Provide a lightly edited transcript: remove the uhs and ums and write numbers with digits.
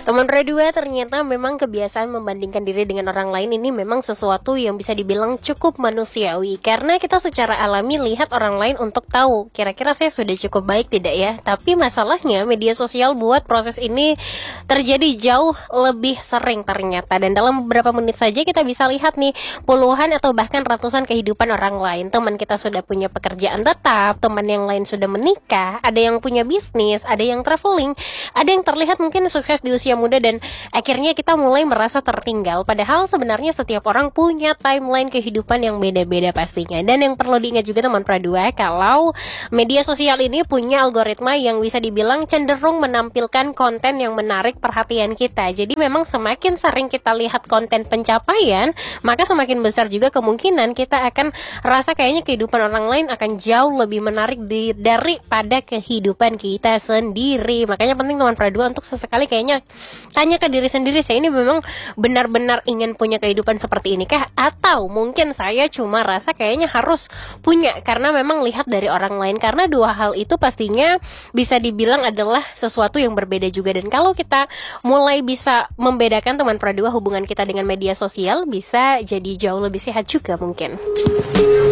Teman dua ternyata memang kebiasaan membandingkan diri dengan orang lain ini memang sesuatu yang bisa dibilang cukup manusiawi. Karena kita secara alami lihat orang lain untuk tahu kira-kira saya sudah cukup baik tidak ya. Tapi masalahnya media sosial buat proses ini terjadi jauh lebih sering ternyata. Dan dalam beberapa menit saja kita bisa lihat nih puluhan atau bahkan ratusan kehidupan orang lain. Teman kita sudah punya pekerjaan tetap, teman yang lain sudah menikah, ada yang punya bisnis, ada yang traveling, ada yang terlihat mungkin sukses di usia muda, dan akhirnya kita mulai merasa tertinggal. Padahal sebenarnya setiap orang punya timeline kehidupan yang beda-beda pastinya. Dan yang perlu diingat juga teman Pradua, kalau media sosial ini punya algoritma yang bisa dibilang cenderung menampilkan konten yang menarik perhatian kita. Jadi memang semakin sering kita lihat konten pencapaian, maka semakin besar juga kemungkinan kita akan rasa kayaknya kehidupan orang lain akan jauh lebih menarik daripada kehidupan kita sendiri. Makanya penting teman Pradua untuk sesekali kayaknya tanya ke diri sendiri, saya ini memang benar-benar ingin punya kehidupan seperti ini kah? Atau mungkin saya cuma rasa kayaknya harus punya karena memang lihat dari orang lain. Karena dua hal itu pastinya bisa dibilang adalah sesuatu yang berbeda juga. Dan kalau kita mulai bisa membedakan teman Pradua hubungan kita dengan media sosial, bisa jadi jauh lebih sehat juga mungkin.